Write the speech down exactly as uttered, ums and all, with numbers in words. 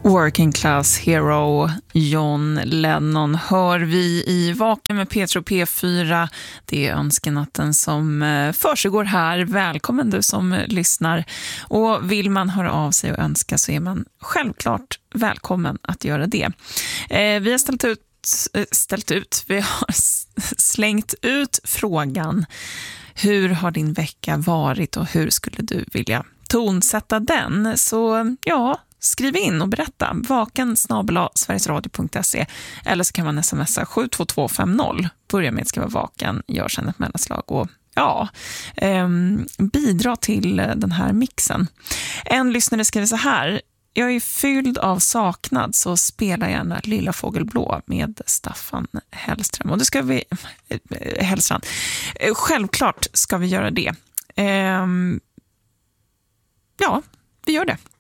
Working Class Hero John Lennon hör vi i Vaken med Petro P fyra. Det är önskenatten som försiggår här. Välkommen du som lyssnar. Och vill man höra av sig och önska så är man självklart välkommen att göra det. Eh, vi har ställt ut, ställt ut, vi har slängt ut frågan: hur har din vecka varit och hur skulle du vilja tonsätta den? Så ja, skriv in och berätta. Vaken snabel-a sverigesradio punkt se eller så kan man smsa sju två två fem noll. Börja med att skriva vaken, gör sedan ett mellanslag och ja, eh, bidra till den här mixen. En lyssnare skriver så här: jag är fylld av saknad, så spela gärna Lilla Fågelblå med Staffan Hellström. Och det ska vi Hellstrand. Självklart ska vi göra det. Eh, ja, vi gör det.